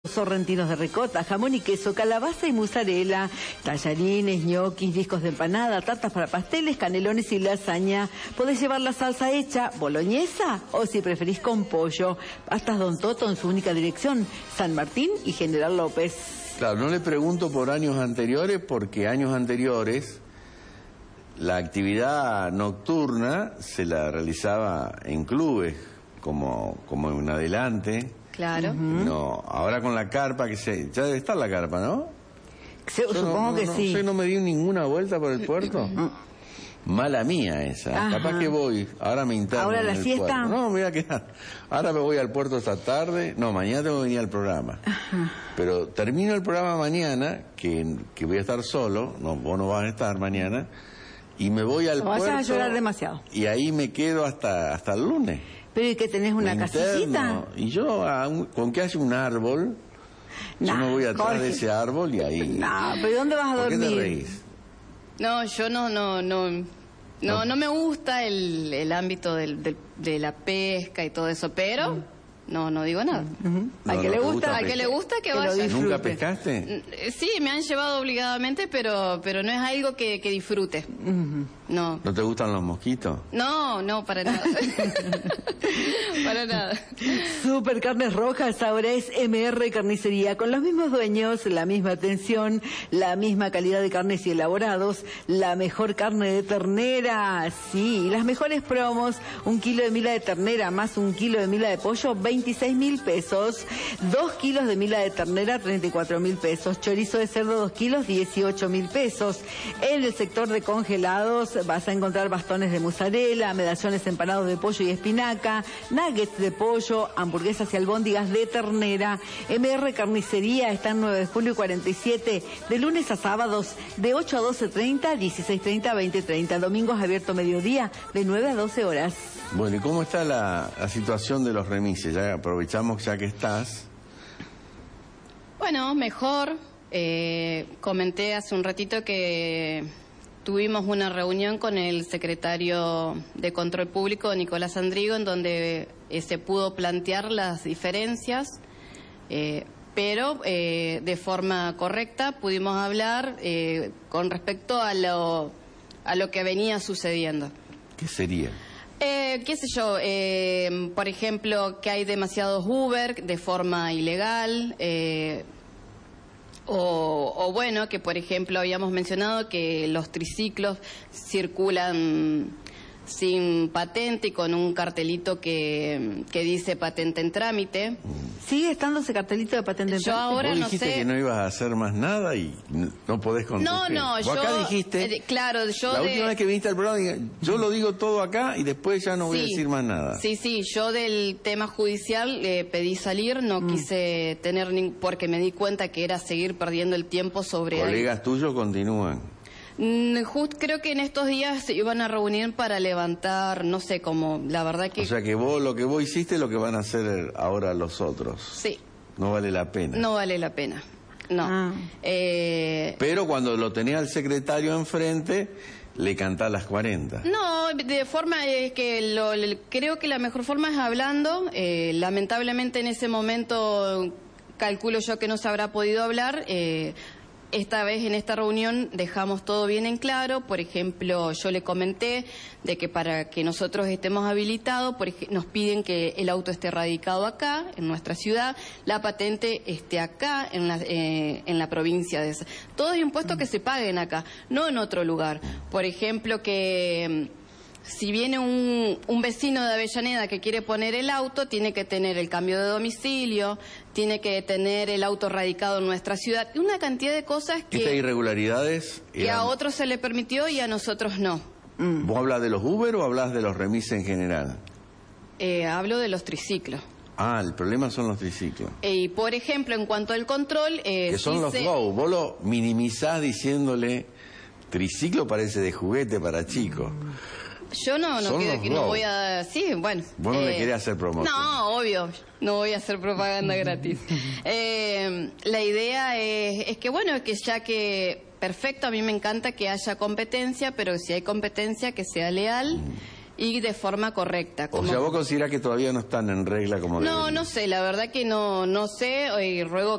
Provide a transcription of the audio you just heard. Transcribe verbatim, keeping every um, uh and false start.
sorrentinos de ricota, jamón y queso, calabaza y mozzarella, tallarines, ñoquis, discos de empanada, tartas para pasteles, canelones y lasaña. Podés llevar la salsa hecha, boloñesa, o si preferís con pollo. Pastas Don Toto en su única dirección, San Martín y General López. Claro, no le pregunto por años anteriores, porque años anteriores la actividad nocturna se la realizaba en clubes, como, como en adelante. Claro. No, ahora con la carpa, que se, ya debe estar la carpa, ¿no? Se, Yo supongo no, no, que no, sí. ¿Usted no me dio ninguna vuelta por el puerto? Mala mía esa. Ajá. Capaz que voy, ahora me interno. ¿Ahora en la el siesta? puerto. No, me voy a quedar. Ahora me voy al puerto esta tarde. No, mañana tengo que venir al programa. Ajá. Pero termino el programa mañana, que, que voy a estar solo, no, vos no vas a estar mañana, y me voy al no puerto. vas a llorar demasiado. Y ahí me quedo hasta, hasta el lunes. Pero ¿y que tenés una Me casita? interno. Y yo, a un- con que haya un árbol, yo Nah, me voy atrás Jorge. de ese árbol y ahí... No, pero ¿dónde vas a ¿Por qué dormir? te reís? No, yo no, no, no, no, No. no me gusta el, el ámbito del, del- de la pesca y todo eso, pero no, no digo nada. Ujú. No, Al que no le te gusta, gusta Al que le gusta que Que lo vaya. disfrute. ¿Nunca pescaste? Mm, Sí, me han llevado obligadamente, pero, pero no es algo que, que disfrute. Ujú. No, ¿No te gustan los mosquitos? no, no, para nada. Para nada. Super Carnes Rojas, ahora es M R Carnicería, con los mismos dueños, la misma atención, la misma calidad de carnes y elaborados, la mejor carne de ternera, sí, las mejores promos, un kilo de mila de ternera más un kilo de mila de pollo, veintiséis mil pesos, dos kilos de mila de ternera, treinta y cuatro mil pesos, chorizo de cerdo dos kilos, dieciocho mil pesos. En el sector de congelados vas a encontrar bastones de mozzarella, medallones empanados de pollo y espinaca, nuggets de pollo, hamburguesas y albóndigas de ternera. M R Carnicería está en nueve de julio cuarenta y siete, de lunes a sábados, de ocho a doce treinta, dieciséis treinta, veinte treinta, domingos abierto mediodía, de nueve a doce horas. Bueno, ¿y cómo está la, la situación de los remises? Ya aprovechamos ya que estás. Bueno, mejor. Eh, comenté hace un ratito que tuvimos una reunión con el secretario de Control Público, Nicolás Andrigo, en donde eh, se pudo plantear las diferencias, eh, pero eh, de forma correcta pudimos hablar eh, con respecto a lo, a lo que venía sucediendo. ¿Qué sería? Eh, qué sé yo, eh, por ejemplo, que hay demasiados Uber de forma ilegal, eh, o, o bueno, que por ejemplo habíamos mencionado que los triciclos circulan sin patente y con un cartelito que, que dice patente en trámite. ¿Sigue estando ese cartelito de patente en Yo trámite? ahora Vos no dijiste sé. que no ibas a hacer más nada y n- no podés contar. No, no, Vos yo... acá dijiste, eh, claro, yo la de... última vez que viniste al programa, dije, yo lo digo todo acá y después ya no voy a Sí. decir más nada. Sí, sí, yo del tema judicial eh, pedí salir, no quise tener ni... porque me di cuenta que era seguir perdiendo el tiempo sobre... Colegas tuyos continúan. Mm, just- creo que en estos días se iban a reunir para levantar, no sé, como la verdad que... O sea que vos lo que vos hiciste es lo que van a hacer ahora los otros. Sí, No vale la pena. no vale la pena, no. Ah. Eh, Pero cuando lo tenía el secretario enfrente, le cantás las cuarenta. No, de forma eh, que lo, le- creo que la mejor forma es hablando. Eh, lamentablemente en ese momento calculo yo que no se habrá podido hablar. Eh, esta vez en esta reunión dejamos todo bien en claro. Por ejemplo, yo le comenté de que para que nosotros estemos habilitados, por ej- nos piden que el auto esté radicado acá, en nuestra ciudad, la patente esté acá, en la, eh, en la provincia de esa. Todos los impuestos que se paguen acá, no en otro lugar. Por ejemplo, que mm, si viene un, un vecino de Avellaneda que quiere poner el auto, tiene que tener el cambio de domicilio, tiene que tener el auto radicado en nuestra ciudad, y una cantidad de cosas Estas que, irregularidades... que eran- a otros se le permitió y a nosotros no. ¿Vos hablas de los Uber o hablas de los remises en general? Eh, hablo de los triciclos. Ah, el problema son los triciclos. Eh, Y por ejemplo, en cuanto al control... Eh, Que son sí los se- Go. Vos lo minimizás diciéndole, triciclo parece de juguete para chicos. Yo no, no, Son que, los que no Go. voy a... Sí, bueno. Vos no le querés hacer promoción. No, obvio, no voy a hacer propaganda gratis. Eh, la idea es, es que, bueno, que ya que... Perfecto, a mí me encanta que haya competencia, pero si hay competencia, que sea leal y de forma correcta. O como- sea, vos considerás que todavía no están en regla como No, deberían. no sé, la verdad que no, no sé, y ruego